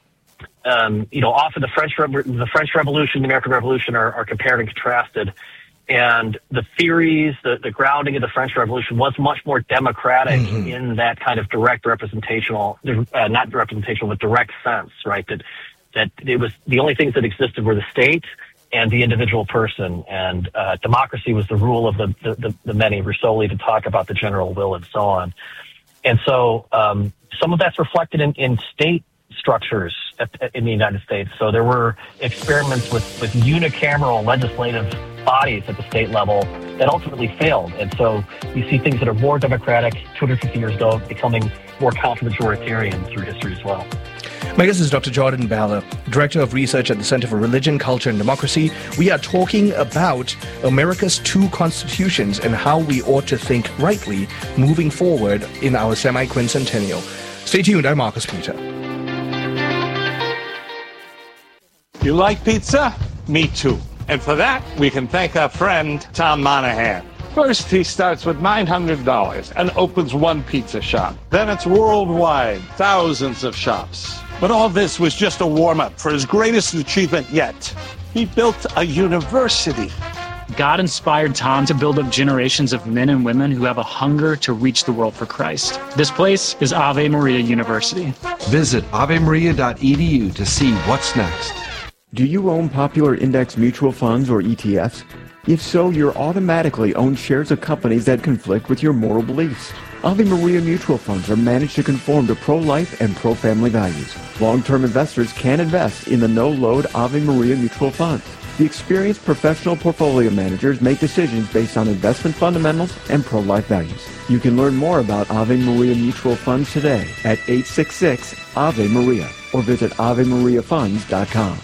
um, you know, often the French Re- the French Revolution, the American Revolution are, are compared and contrasted. And the theories, the, the grounding of the French Revolution was much more democratic mm-hmm. in that kind of direct representational, uh, not representational, but direct sense, right? That that it was the only things that existed were the state and the individual person, and uh, democracy was the rule of the, the, the, the many. Rousseau even talk about the general will and so on. And so um, some of that's reflected in, in state structures at, in the United States. So there were experiments with, with unicameral legislative bodies at the state level that ultimately failed. And so you see things that are more democratic two hundred fifty years ago becoming more counter-majoritarian through history as well. My guest is Doctor Jordan Ballard, Director of Research at the Center for Religion, Culture and Democracy. We are talking about America's two constitutions and how we ought to think rightly moving forward in our semi-quincentennial. Stay tuned, I'm Marcus Peter. You like pizza? Me too. And for that, we can thank our friend Tom Monahan. First, he starts with nine hundred dollars and opens one pizza shop. Then it's worldwide, thousands of shops. But all this was just a warm-up for his greatest achievement yet. He built a university. God inspired Tom to build up generations of men and women who have a hunger to reach the world for Christ. This place is Ave Maria University. Visit ave maria dot e d u to see what's next. Do you own popular index mutual funds or E T Fs? If so, you're automatically owned shares of companies that conflict with your moral beliefs. Ave Maria mutual funds are managed to conform to pro-life and pro-family values. Long-term investors can invest in the no-load Ave Maria mutual funds. The experienced professional portfolio managers make decisions based on investment fundamentals and pro-life values. You can learn more about Ave Maria mutual funds today at eight six six Ave Maria or visit ave maria funds dot com.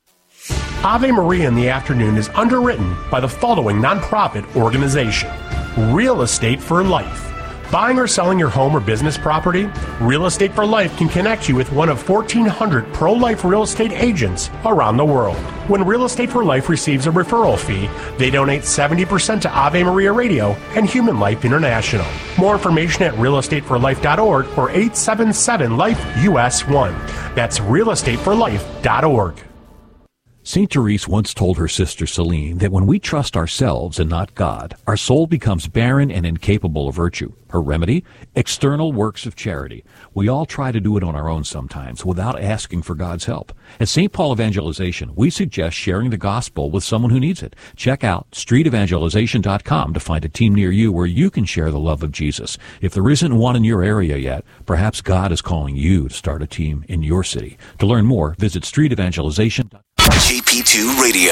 Ave Maria in the Afternoon is underwritten by the following nonprofit organization: Real Estate for Life. Buying or selling your home or business property? Real Estate for Life can connect you with one of fourteen hundred pro-life real estate agents around the world. When Real Estate for Life receives a referral fee, they donate seventy percent to Ave Maria Radio and Human Life International. More information at real estate for life dot org or eight seven seven life U S one. That's real estate for life dot org. Saint Therese once told her sister Celine that when we trust ourselves and not God, our soul becomes barren and incapable of virtue. Her remedy? External works of charity. We all try to do it on our own sometimes without asking for God's help. At Saint Paul Evangelization, we suggest sharing the gospel with someone who needs it. Check out street evangelization dot com to find a team near you where you can share the love of Jesus. If there isn't one in your area yet, perhaps God is calling you to start a team in your city. To learn more, visit street evangelization dot com. J P two Radio.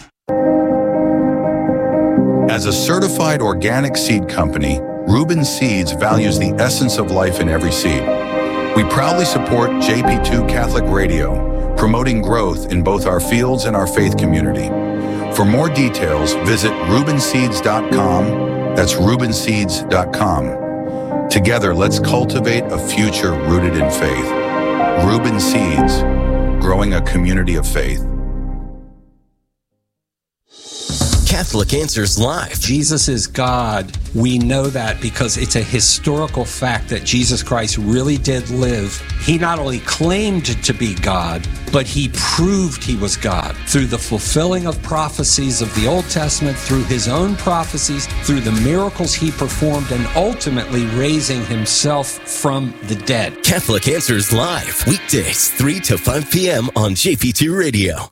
As a certified organic seed company, Reuben Seeds values the essence of life in every seed. We proudly support J P two Catholic Radio, promoting growth in both our fields and our faith community. For more details, visit reuben seeds dot com. That's reuben seeds dot com. Together, let's cultivate a future rooted in faith. Reuben Seeds, growing a community of faith. Catholic Answers Live. Jesus is God. We know that because it's a historical fact that Jesus Christ really did live. He not only claimed to be God, but he proved he was God through the fulfilling of prophecies of the Old Testament, through his own prophecies, through the miracles he performed, and ultimately raising himself from the dead. Catholic Answers Live, weekdays, three to five p.m. on J P two Radio.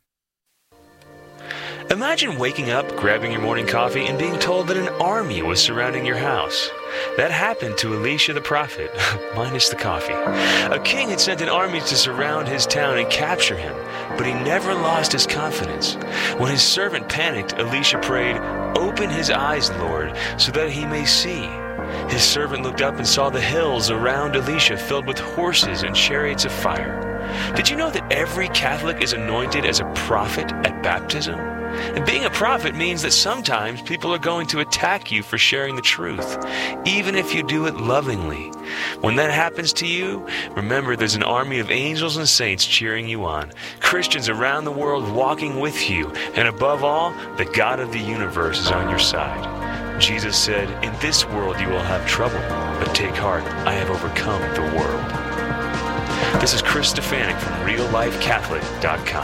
Imagine waking up, grabbing your morning coffee, and being told that an army was surrounding your house. That happened to Elisha the prophet, minus the coffee. A king had sent an army to surround his town and capture him, but he never lost his confidence. When his servant panicked, Elisha prayed, "Open his eyes, Lord, so that he may see." His servant looked up and saw the hills around Elisha filled with horses and chariots of fire. Did you know that every Catholic is anointed as a prophet at baptism? And being a prophet means that sometimes people are going to attack you for sharing the truth, even if you do it lovingly. When that happens to you, remember there's an army of angels and saints cheering you on, Christians around the world walking with you, and above all, the God of the universe is on your side. Jesus said, "In this world you will have trouble, but take heart, I have overcome the world." This is Chris Stefanik from real life catholic dot com.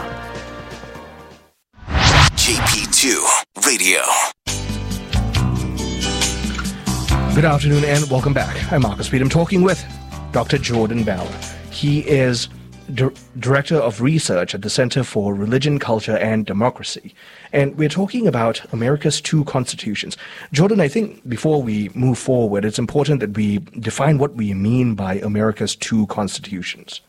J P two Radio. Good afternoon and welcome back. I'm Marcus Pete. I'm talking with Doctor Jordan Bell. He is Di- Director of Research at the Center for Religion, Culture, and Democracy. And we're talking about America's two constitutions. Jordan, I think before we move forward, it's important that we define what we mean by America's two constitutions.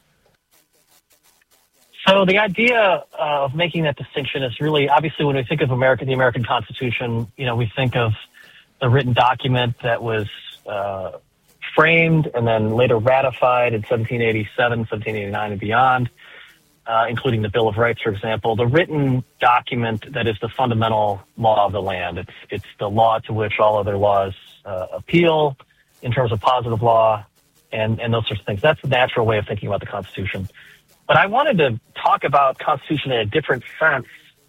So the idea of making that distinction is really, obviously, when we think of America, the American Constitution, you know, we think of the written document that was uh, framed and then later ratified in seventeen eighty-seven, seventeen eighty-nine, and beyond, uh, including the Bill of Rights, for example. The written document that is the fundamental law of the land. It's it's the law to which all other laws uh, appeal in terms of positive law and, and those sorts of things. That's the natural way of thinking about the Constitution. But I wanted to talk about Constitution in a different sense,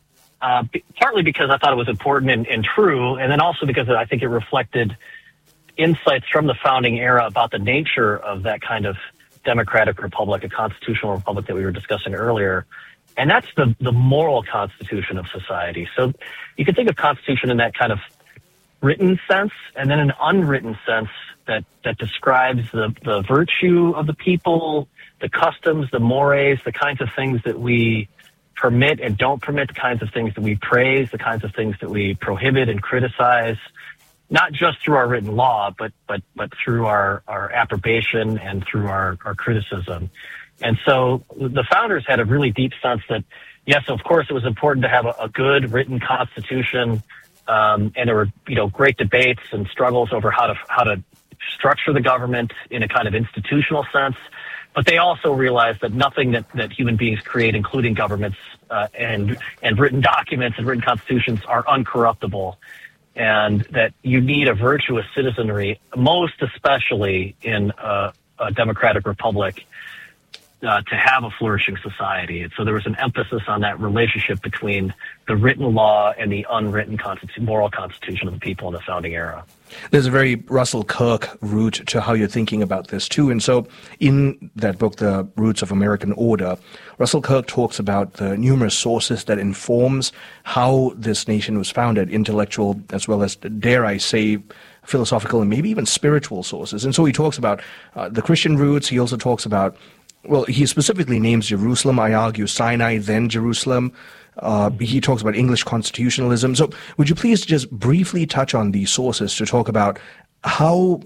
uh, b- partly because I thought it was important and, and true, and then also because I think it reflected insights from the founding era about the nature of that kind of democratic republic, a constitutional republic that we were discussing earlier. And that's the, the moral constitution of society. So you can think of Constitution in that kind of written sense, and then an unwritten sense that, that describes the, the virtue of the people, the customs, the mores, the kinds of things that we permit and don't permit, the kinds of things that we praise, the kinds of things that we prohibit and criticize, not just through our written law, but but but through our, our approbation and through our, our criticism. And so the founders had a really deep sense that, yes, of course, it was important to have a, a good written constitution, um, and there were, you know, great debates and struggles over how to how to structure the government in a kind of institutional sense. But they also realized that nothing that, that human beings create, including governments uh, and and written documents and written constitutions, are uncorruptible, and that you need a virtuous citizenry, most especially in a, a democratic republic, uh, to have a flourishing society. And so there was an emphasis on that relationship between the written law and the unwritten constitu- moral constitution of the people in the founding era. There's a very Russell Kirk root to how you're thinking about this, too. And so in that book, The Roots of American Order, Russell Kirk talks about the numerous sources that informs how this nation was founded, intellectual as well as, dare I say, philosophical and maybe even spiritual sources. And so he talks about uh, the Christian roots. He also talks about, well, he specifically names Jerusalem. I argue Sinai, then Jerusalem. Uh, he talks about English constitutionalism. So would you please just briefly touch on these sources to talk about how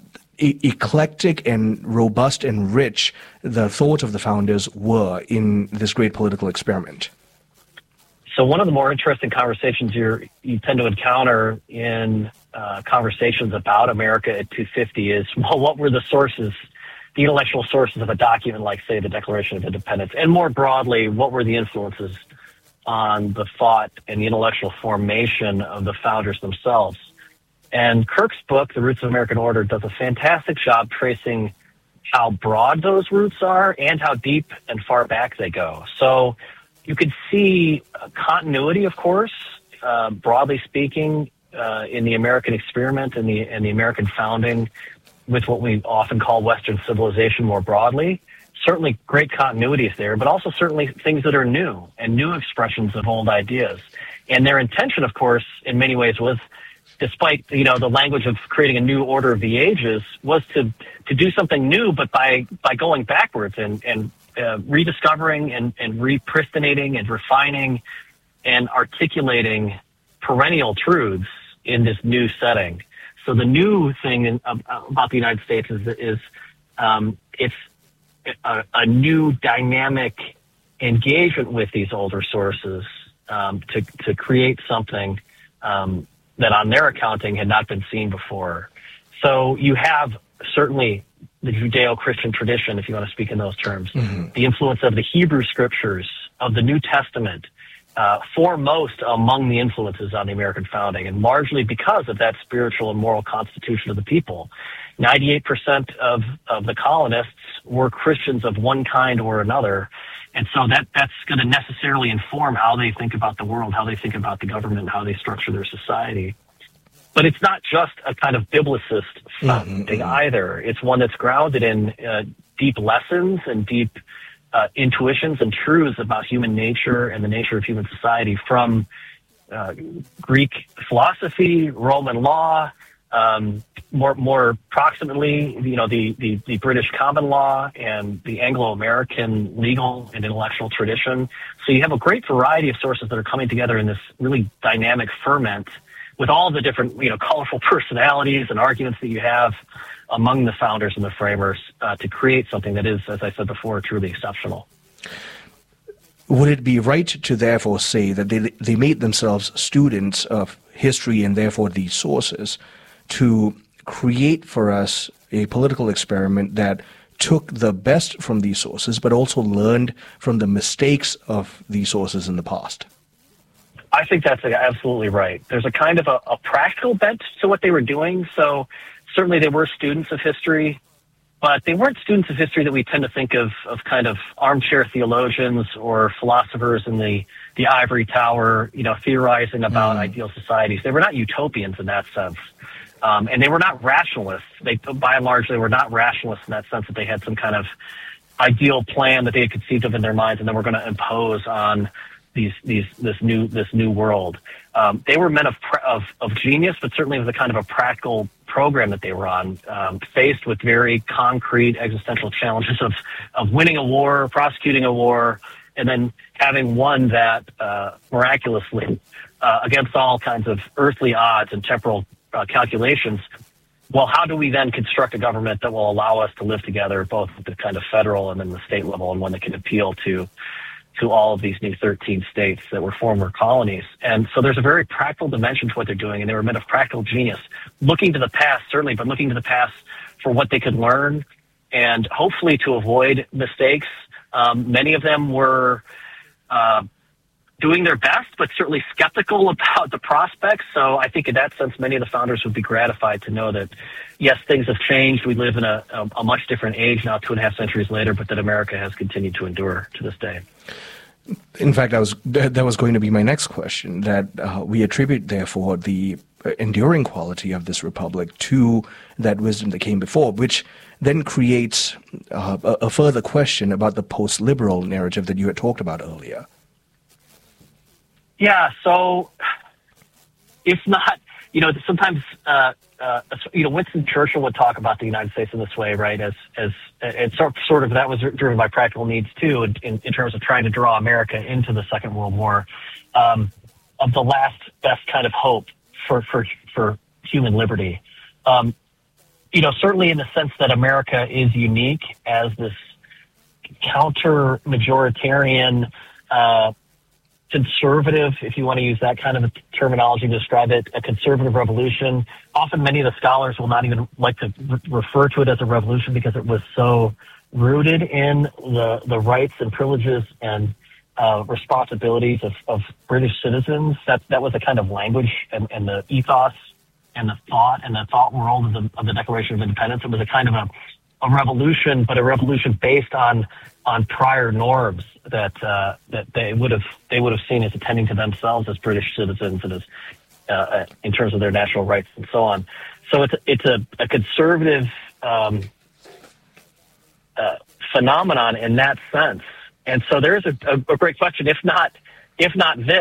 e- eclectic and robust and rich the thought of the founders were in this great political experiment? So one of the more interesting conversations you're, you tend to encounter in uh, conversations about America at two fifty is, well, what were the sources, the intellectual sources of a document like, say, the Declaration of Independence? And more broadly, what were the influences on the thought and the intellectual formation of the founders themselves? And Kirk's book, The Roots of American Order, does a fantastic job tracing how broad those roots are and how deep and far back they go. So you could see continuity, of course, uh, broadly speaking, uh, in the American experiment and the and the American founding with what we often call Western civilization more broadly. Certainly great continuity is there, but also certainly things that are new and new expressions of old ideas. And their intention, of course, in many ways was, despite, you know, the language of creating a new order of the ages, was to, to do something new, but by, by going backwards and, and uh, rediscovering and, and repristinating and refining and articulating perennial truths in this new setting. So the new thing in, uh, about the United States is, is um, it's a, a new dynamic engagement with these older sources um, to, to create something um, that on their accounting had not been seen before. So you have certainly the Judeo-Christian tradition, if you want to speak in those terms, mm-hmm. the influence of the Hebrew scriptures, of the New Testament, uh, foremost among the influences on the American founding, and largely because of that spiritual and moral constitution of the people. ninety-eight percent of, of the colonists were Christians of one kind or another, and so that, that's going to necessarily inform how they think about the world, how they think about the government, how they structure their society. But it's not just a kind of biblicist mm-hmm. thing either. It's one that's grounded in uh, deep lessons and deep uh, intuitions and truths about human nature and the nature of human society from uh, Greek philosophy, Roman law, um, more more proximately, you know, the, the, the British common law and the Anglo-American legal and intellectual tradition. So you have a great variety of sources that are coming together in this really dynamic ferment with all the different, you know, colorful personalities and arguments that you have among the founders and the framers uh, to create something that is, as I said before, truly exceptional. Would it be right to therefore say that they they made themselves students of history and therefore these sources to create for us a political experiment that took the best from these sources but also learned from the mistakes of these sources in the past? I think that's absolutely right. There's a kind of a, a practical bent to what they were doing. So certainly they were students of history, but they weren't students of history that we tend to think of, of kind of armchair theologians or philosophers in the, the ivory tower, you know, theorizing about mm. ideal societies. They were not utopians in that sense. Um, and they were not rationalists. They, by and large, they were not rationalists in that sense that they had some kind of ideal plan that they had conceived of in their minds and then were going to impose on these, these, this new, this new world. Um, they were men of, of, of genius, but certainly with a kind of a practical program that they were on, um, faced with very concrete existential challenges of, of winning a war, prosecuting a war, and then having won that, uh, miraculously, uh, against all kinds of earthly odds and temporal uh, calculations. Well, how do we then construct a government that will allow us to live together, both at the kind of federal and then the state level, and one that can appeal to to all of these new thirteen states that were former colonies? And so there's a very practical dimension to what they're doing, and they were men of practical genius, looking to the past, certainly, but looking to the past for what they could learn and hopefully to avoid mistakes. Um, many of them were uh, doing their best, but certainly skeptical about the prospects. So I think in that sense, many of the founders would be gratified to know that, yes, things have changed. We live in a, a, a much different age now, two and a half centuries later, but that America has continued to endure to this day. In fact, that was that was going to be my next question, that uh, we attribute, therefore, the enduring quality of this republic to that wisdom that came before, which then creates uh, a, a further question about the post-liberal narrative that you had talked about earlier. Yeah, so if not, you know, sometimes, uh, uh, you know, Winston Churchill would talk about the United States in this way, right, as, as, and sort, sort of that was driven by practical needs, too, in, in terms of trying to draw America into the Second World War, um, of the last best kind of hope for, for, for human liberty. Um, you know, certainly in the sense that America is unique as this counter-majoritarian, uh, conservative, if you want to use that kind of a terminology to describe it, a conservative revolution. Often many of the scholars will not even like to re- refer to it as a revolution because it was so rooted in the, the rights and privileges and uh, responsibilities of, of British citizens. That that was a kind of language and, and the ethos and the thought and the thought world of the, of the Declaration of Independence. It was a kind of a, a revolution, but a revolution based on on prior norms that uh, that they would have they would have seen as attending to themselves as British citizens and as uh, in terms of their national rights and so on. So it's a, it's a, a conservative um, uh, phenomenon in that sense. And so there is a, a, a great question. If not if not this.